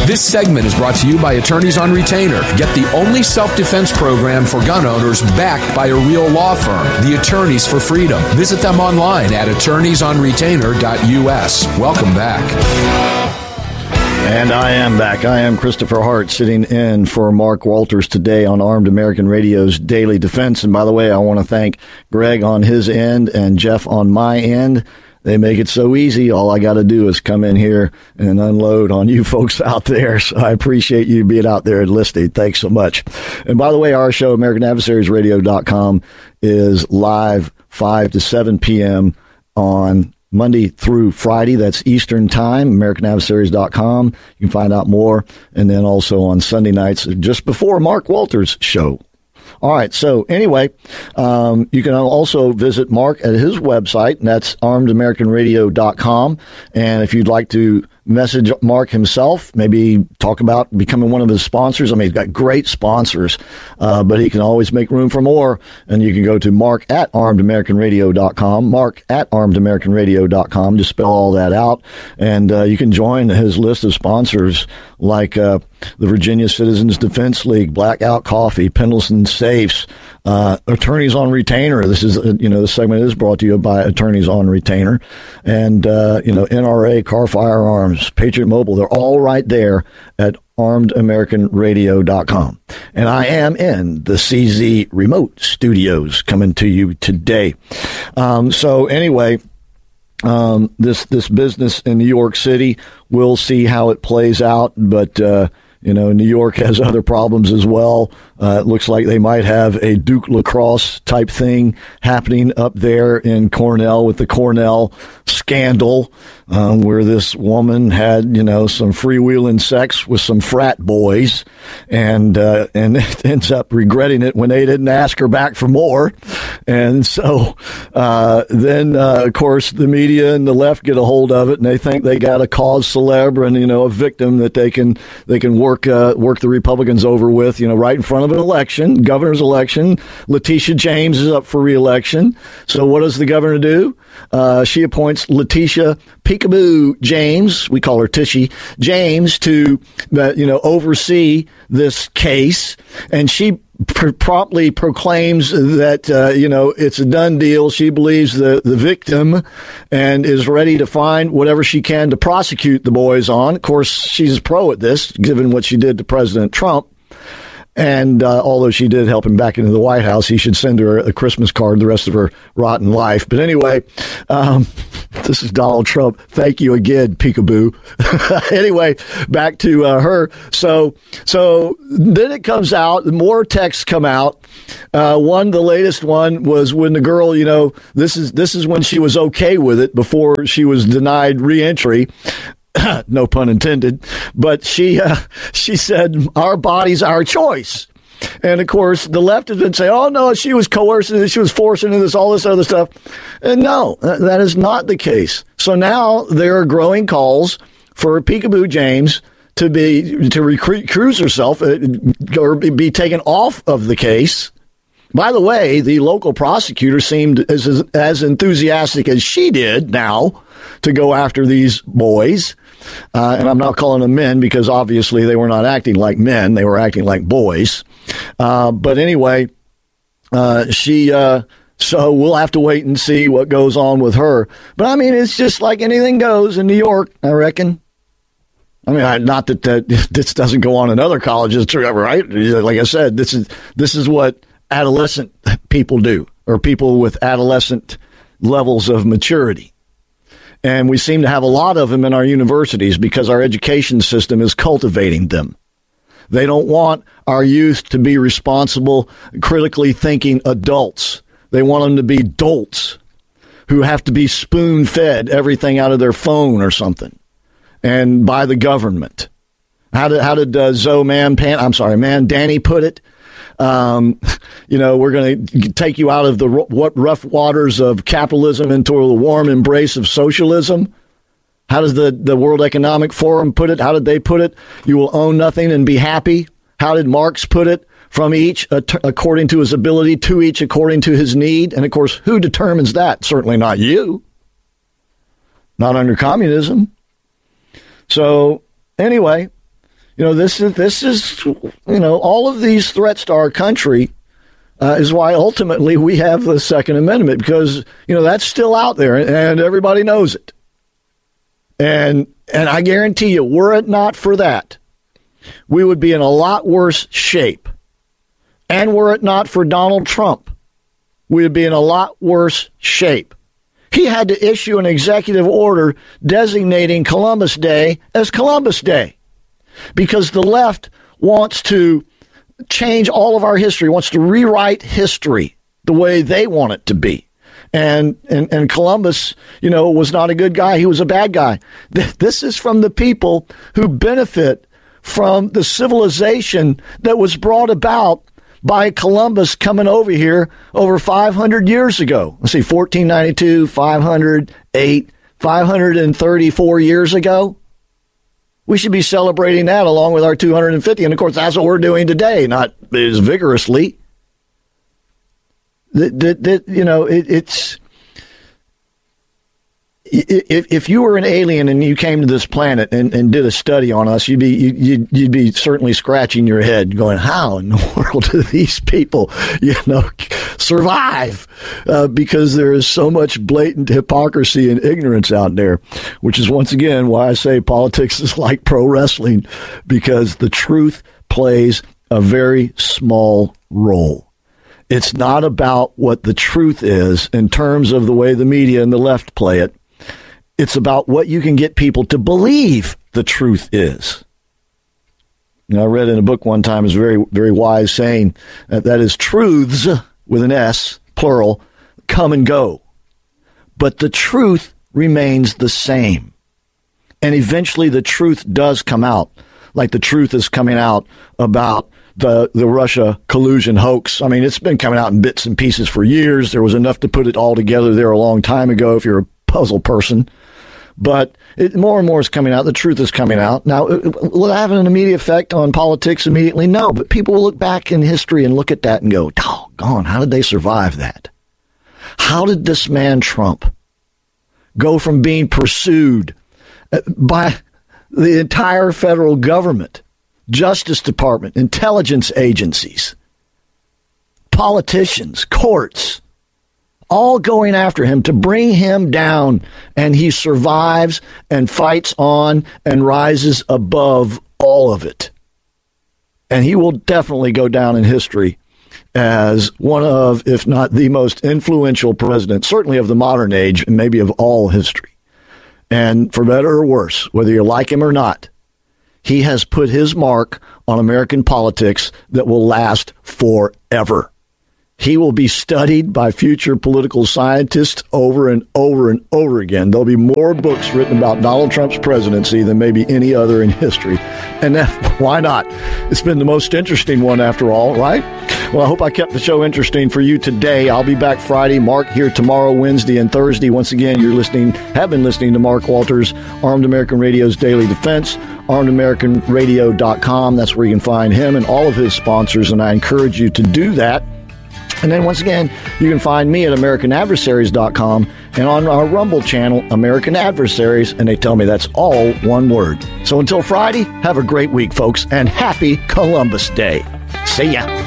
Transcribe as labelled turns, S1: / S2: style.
S1: This segment is brought to you by Attorneys on Retainer. Get the only self-defense program for gun owners backed by a real law firm, the Attorneys for Freedom. Visit them online at attorneysonretainer.us. Welcome back.
S2: And I am back. I am Christopher Hart, sitting in for Mark Walters today on Armed American Radio's Daily Defense. And by the way, I want to thank Greg on his end and Jeff on my end. They make it so easy. All I got to do is come in here and unload on you folks out there. So I appreciate you being out there and listening. Thanks so much. And by the way, our show, AmericanAdversariesRadio.com, is live 5 to 7 p.m. on Monday through Friday. That's Eastern Time, AmericanAdversaries.com. You can find out more. And then also on Sunday nights, just before Mark Walters' show. All right. So anyway, you can also visit Mark at his website, and that's armedamericanradio.com. And if you'd like to message Mark himself, maybe talk about becoming one of his sponsors. I mean, he's got great sponsors, but he can always make room for more. And you can go to Mark at armedamericanradio.com, Mark at armedamericanradio.com. Just spell all that out. And you can join his list of sponsors like the Virginia Citizens Defense League, Blackout Coffee, Pendleton Safes, Attorneys on Retainer. This is, this segment is brought to you by Attorneys on Retainer. And, NRA, Car Firearms, Patriot Mobile. They're all right there at armedamericanradio.com. And I am in the CZ remote studios coming to you today. So anyway, this business in New York City, we'll see how it plays out. But, New York has other problems as well. It looks like they might have a Duke lacrosse type thing happening up there in Cornell with the Cornell scandal, where this woman had, some freewheeling sex with some frat boys and ends up regretting it when they didn't ask her back for more. And so, then, of course, the media and the left get a hold of it, and they think they got a cause célèbre and, a victim that they can work the Republicans over with, right in front of an election, governor's election. Letitia James is up for re-election. So what does the governor do? She appoints Letitia Peekaboo James, we call her Tishy James, to, oversee this case. And she promptly proclaims that, it's a done deal. She believes the victim and is ready to find whatever she can to prosecute the boys on. Of course, she's pro at this, given what she did to President Trump. And although she did help him back into the White House, he should send her a Christmas card the rest of her rotten life. But anyway, this is Donald Trump. Thank you again, Peekaboo. Anyway, back to her. So then it comes out, more texts come out. The latest one was when the girl, this is when she was okay with it before she was denied reentry. No pun intended, but she said, our body's our choice. And of course, the left has been saying, oh no, she was coercing, she was forcing this, all this other stuff. And no, that is not the case. So now there are growing calls for Peekaboo James to recuse herself or be taken off of the case. By the way, the local prosecutor seemed as enthusiastic as she did now to go after these boys. And I'm not calling them men because obviously they were not acting like men. They were acting like boys. But anyway, so we'll have to wait and see what goes on with her. But I mean, it's just like anything goes in New York, I reckon. I mean, not that this doesn't go on in other colleges, right? Like I said, this is what adolescent people do, or people with adolescent levels of maturity. And we seem to have a lot of them in our universities because our education system is cultivating them. They don't want our youth to be responsible, critically thinking adults. They want them to be dolts who have to be spoon-fed everything out of their phone or something, and by the government. How did Danny put it? We're going to take you out of the rough waters of capitalism into the warm embrace of socialism. How does the World Economic Forum put it? How did they put it? You will own nothing and be happy. How did Marx put it? From each according to his ability, to each according to his need. And of course, who determines that? Certainly not you. Not under communism. So anyway, This is all of these threats to our country is why ultimately we have the Second Amendment, because, that's still out there and everybody knows it. And I guarantee you, were it not for that, we would be in a lot worse shape. And were it not for Donald Trump, we would be in a lot worse shape. He had to issue an executive order designating Columbus Day as Columbus Day because the left wants to change all of our history, wants to rewrite history the way they want it to be. And Columbus, was not a good guy. He was a bad guy. This is from the people who benefit from the civilization that was brought about by Columbus coming over here over 500 years ago. Let's see, 1492, 508, 534 years ago. We should be celebrating that along with our 250. And, of course, that's what we're doing today, not as vigorously. It's if you were an alien and you came to this planet and did a study on us, you'd be certainly scratching your head, going, "How in the world do these people, survive?" Because there is so much blatant hypocrisy and ignorance out there, which is once again why I say politics is like pro wrestling, because the truth plays a very small role. It's not about what the truth is in terms of the way the media and the left play it. It's about what you can get people to believe the truth is. I read in a book one time, is very, very wise saying that is truths with an S, plural, come and go. But the truth remains the same. And eventually the truth does come out, like the truth is coming out about the Russia collusion hoax. I mean, it's been coming out in bits and pieces for years. There was enough to put it all together there a long time ago if you're a puzzle person. But more and more is coming out. The truth is coming out. Now, will it have an immediate effect on politics immediately? No, but people will look back in history and look at that and go, doggone, how did they survive that? How did this man Trump go from being pursued by the entire federal government, Justice Department, intelligence agencies, politicians, courts, all going after him to bring him down, and he survives and fights on and rises above all of it. And he will definitely go down in history as one of, if not the most influential president, certainly of the modern age and maybe of all history. And for better or worse, whether you like him or not, he has put his mark on American politics that will last forever. He will be studied by future political scientists over and over and over again. There'll be more books written about Donald Trump's presidency than maybe any other in history. And why not? It's been the most interesting one after all, right? Well, I hope I kept the show interesting for you today. I'll be back Friday. Mark here tomorrow, Wednesday, and Thursday. Once again, have been listening to Mark Walters, Armed American Radio's Daily Defense, armedamericanradio.com. That's where you can find him and all of his sponsors, and I encourage you to do that. And then once again, you can find me at AmericanAdversaries.com and on our Rumble channel, American Adversaries, and they tell me that's all one word. So until Friday, have a great week, folks, and happy Columbus Day. See ya.